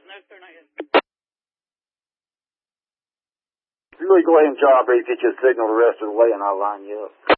No, sir, not yet. If you really go ahead and jawbreak, get your signal the rest of the way, and I'll line you up.